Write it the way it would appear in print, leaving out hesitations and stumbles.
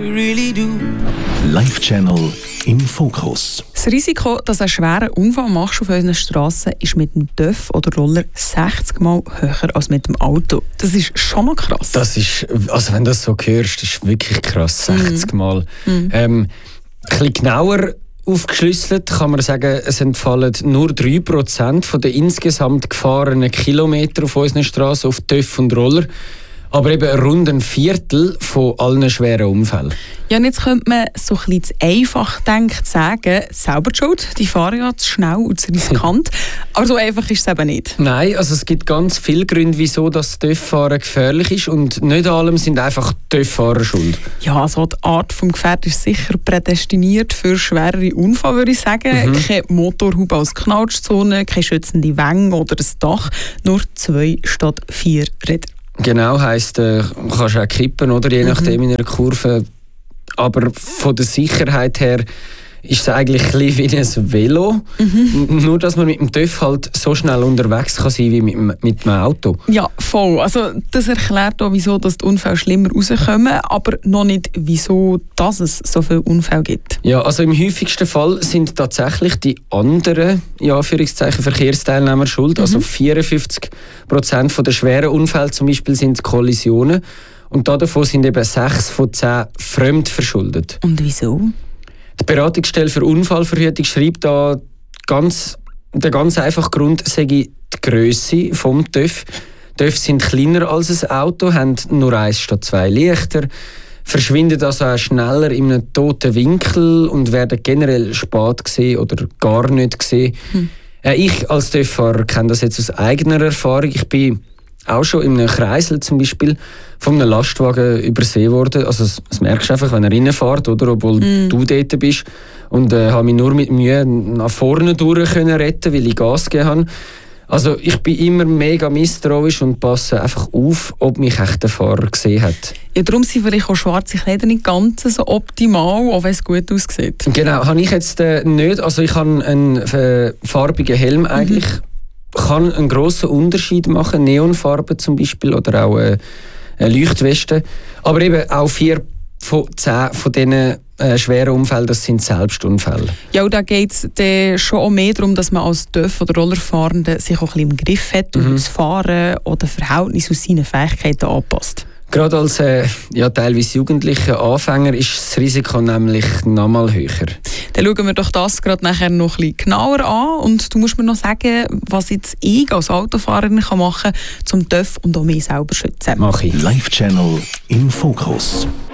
really do. Live Channel im Fokus. Das Risiko, dass du einen schweren Unfall machst auf unseren Strassen, ist mit dem TÜV oder Roller 60 Mal höher als mit dem Auto. Das ist schon noch krass. Das ist, also wenn du das so hörst, das ist wirklich krass, 60 Mal. Ein bisschen genauer aufgeschlüsselt kann man sagen, es entfallen nur 3% von den insgesamt gefahrenen Kilometern auf unseren Straßen auf TÜV und Roller. Aber eben rund ein Viertel von allen schweren Unfällen. Ja, und jetzt könnte man so ein bisschen zu einfach denkt sagen, selber die Schuld, die fahren ja zu schnell und zu riskant. Aber so einfach ist es eben nicht. Nein, also es gibt ganz viele Gründe, wieso das TÜV-Fahren gefährlich ist. Und nicht allem sind einfach TÜV-Fahrer schuld. Ja, also die Art des Gefährts ist sicher prädestiniert für schwerere Unfälle, würde ich sagen. Keine Motorhaube als Knautschzone, keine schützende Wänge oder ein Dach, nur 2 statt 4 Räder. Genau, heisst, kannst auch kippen, oder? Je nachdem in einer Kurve. Aber von der Sicherheit her ist es eigentlich ein bisschen wie ein Velo. Nur, dass man mit dem TÜV halt so schnell unterwegs kann sein wie mit dem Auto. Ja, voll. Also, das erklärt auch, wieso dass die Unfälle schlimmer rauskommen, aber noch nicht, wieso dass es so viele Unfälle gibt. Ja, also im häufigsten Fall sind tatsächlich die anderen Verkehrsteilnehmer schuld. Also 54% der schweren Unfälle zum Beispiel sind Kollisionen. Und davon sind eben 6 von 10 fremdverschuldet. Und wieso? Die Beratungsstelle für Unfallverhütung schreibt da, der ganz einfache Grund sei die Grösse des TÜV. TÜV sind kleiner als ein Auto, haben nur 1 statt 2 Lichter, verschwinden also auch schneller in einem toten Winkel und werden generell spät gesehen oder gar nicht gesehen. Ich als TÜV-Fahrer kenne das jetzt aus eigener Erfahrung. Ich bin auch schon in einem Kreisel zum Beispiel von einem Lastwagen übersehen worden. Also das merkst du einfach, wenn er reinfährt, oder, obwohl du dort bist. Und habe mich nur mit Mühe nach vorne durch können retten, weil ich Gas gegeben habe. Also ich bin immer mega misstrauisch und passe einfach auf, ob mich echt der Fahrer gesehen hat. Ja, darum sind vielleicht auch schwarze Kleider nicht ganz so optimal, auch wenn es gut aussieht. Genau, habe ich jetzt nicht. Also ich habe einen farbigen Helm eigentlich. Kann einen grossen Unterschied machen, Neonfarben zum Beispiel oder auch eine Leuchtweste. Aber eben auch 4 von 10 von diesen schweren Unfällen, das sind Selbstunfälle. Ja, und da geht es schon auch mehr darum, dass man als TÜV- oder Rollerfahrende sich auch ein bisschen im Griff hat und das Fahren oder Verhältnis aus seinen Fähigkeiten anpasst. Gerade als teilweise jugendliche Anfänger ist das Risiko nämlich noch mal höher. Dann schauen wir doch das gerade nachher noch ein bisschen genauer an. Und du musst mir noch sagen, was jetzt ich als Autofahrerin machen kann, um TÜV und auch mich selber zu schützen. Mach ich. Live Channel im Fokus.